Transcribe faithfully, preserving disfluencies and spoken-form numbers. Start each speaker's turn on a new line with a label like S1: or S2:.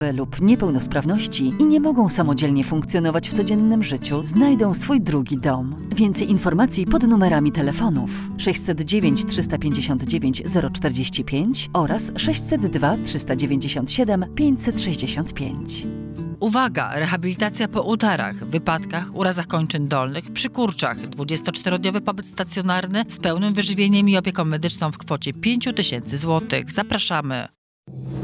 S1: lub niepełnosprawności i nie mogą samodzielnie funkcjonować w codziennym życiu, znajdą swój drugi dom. Więcej informacji pod numerami telefonów sześćset dziewięć trzysta pięćdziesiąt dziewięć zero czterdzieści pięć oraz sześćset dwa trzysta dziewięćdziesiąt siedem pięćset sześćdziesiąt pięć.
S2: Uwaga! Rehabilitacja po udarach, wypadkach, urazach kończyn dolnych, przy kurczach. dwudziestoczterodniowy pobyt stacjonarny z pełnym wyżywieniem i opieką medyczną w kwocie pięć tysięcy złotych. Zapraszamy!